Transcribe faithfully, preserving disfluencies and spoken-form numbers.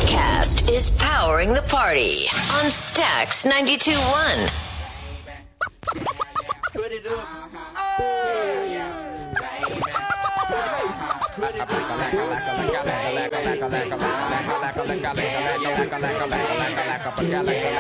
podcast is powering the party on Stax ninety-two point one. Put it up. Oh, yeah.